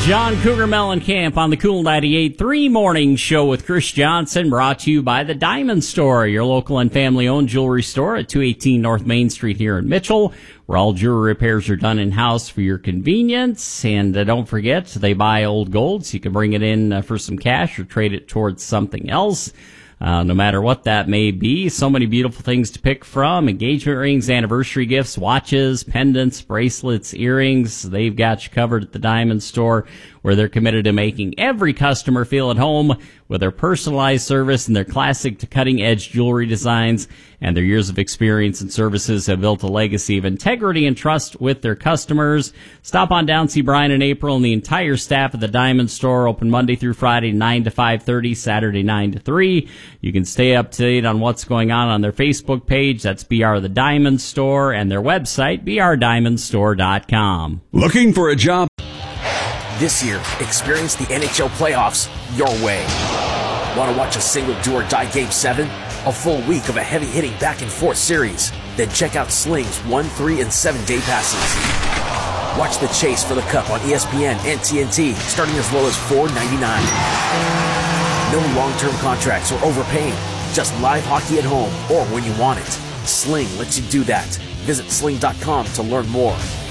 John Cougar Mellencamp on the Cool 98.3 Morning Show with Chris Johnson, brought to you by the Diamond Store, your local and family-owned jewelry store at 218 North Main Street here in Mitchell, where all jewelry repairs are done in-house for your convenience. And don't forget, they buy old gold, so you can bring it in for some cash or trade it towards something else. No matter what that may be, so many beautiful things to pick from. Engagement rings, anniversary gifts, watches, pendants, bracelets, earrings. They've got you covered at the Diamond Store, where they're committed to making every customer feel at home with their personalized service and their classic to cutting-edge jewelry designs. And their years of experience and services have built a legacy of integrity and trust with their customers. Stop on down, see Brian and April and the entire staff at the Diamond Store, open Monday through Friday, 9 to 5:30, Saturday, 9 to 3. You can stay up to date on what's going on their Facebook page. That's BR The Diamond Store, and their website, brdiamondstore.com. Looking for a job? This year, experience the NHL playoffs your way. Want to watch a single do-or-die Game 7? A full week of a heavy-hitting back-and-forth series? Then check out Sling's 1, 3, and 7-day passes. Watch the chase for the Cup on ESPN and TNT, starting as low as $4.99. No long-term contracts or overpaying. Just live hockey at home or when you want it. Sling lets you do that. Visit sling.com to learn more.